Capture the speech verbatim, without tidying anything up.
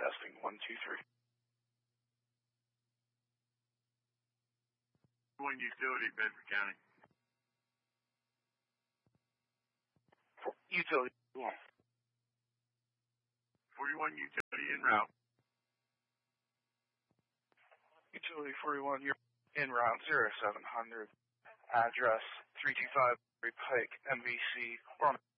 Testing, one, two, three. One utility, Bedford County. For utility, one. forty-one utility en route. Utility forty-one, you're en route zero seven hundred. Address three two five Pike, M V C. We're on